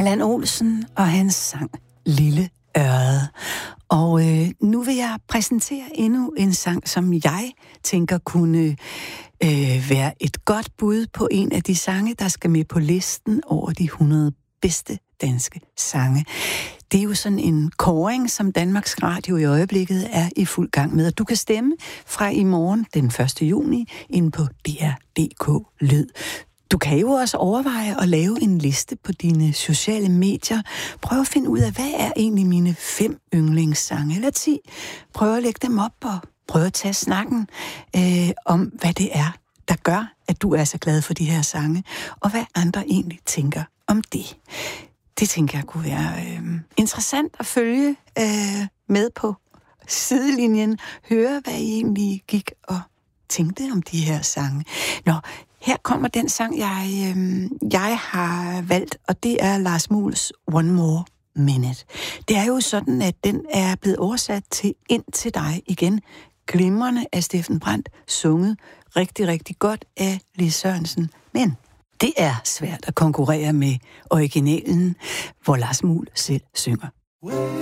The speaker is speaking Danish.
Allan Olsen og hans sang Lille Ørred. Og nu vil jeg præsentere endnu en sang, som jeg tænker kunne være et godt bud på en af de sange, der skal med på listen over de 100 bedste danske sange. Det er jo sådan en kåring, som Danmarks Radio i øjeblikket er i fuld gang med. Og du kan stemme fra i morgen, den 1. juni, ind på DR.dk Lyd. Du kan jo også overveje at lave en liste på dine sociale medier. Prøv at finde ud af, hvad er egentlig mine 5 yndlingssange, eller 10. Prøv at lægge dem op og prøv at tage snakken om, hvad det er, der gør, at du er så glad for de her sange, og hvad andre egentlig tænker om det. Det tænker jeg kunne være interessant at følge med på sidelinjen. Høre, hvad I egentlig gik og tænkte om de her sange. Nå, her kommer den sang, jeg har valgt, og det er Lars Muhls One More Minute. Det er jo sådan, at den er blevet oversat til Ind til dig igen. Glimrende af Steffen Brandt, sunget rigtig, rigtig godt af Lis Sørensen. Men det er svært at konkurrere med originalen, hvor Lars Muhl selv synger.